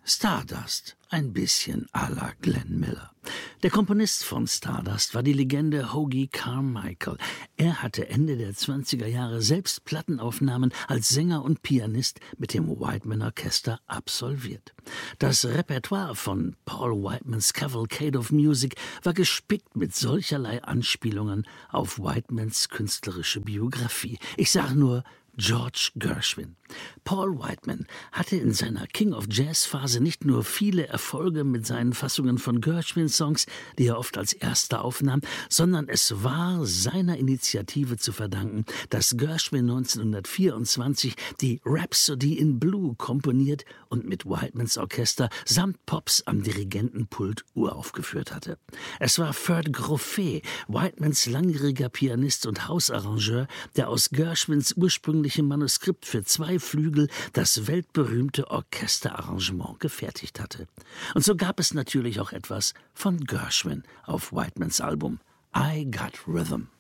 Stardust, ein bisschen à la Glenn Miller. Der Komponist von Stardust war die Legende Hoagy Carmichael. Er hatte Ende der 20er Jahre selbst Plattenaufnahmen als Sänger und Pianist mit dem Whiteman Orchester absolviert. Das Repertoire von Paul Whitemans Cavalcade of Music war gespickt mit solcherlei Anspielungen auf Whitemans künstlerische Biografie. Ich sage nur George Gershwin. Paul Whiteman hatte in seiner King-of-Jazz-Phase nicht nur viele Erfolge mit seinen Fassungen von Gershwin-Songs, die er oft als erster aufnahm, sondern es war seiner Initiative zu verdanken, dass Gershwin 1924 die Rhapsody in Blue komponiert und mit Whitemans Orchester samt Pops am Dirigentenpult uraufgeführt hatte. Es war Ferd Groffet, Whitemans langjähriger Pianist und Hausarrangeur, der aus Gershwins ursprünglichem Manuskript für 2 Flügel das weltberühmte Orchesterarrangement gefertigt hatte. Und so gab es natürlich auch etwas von Gershwin auf Whitemans Album I Got Rhythm.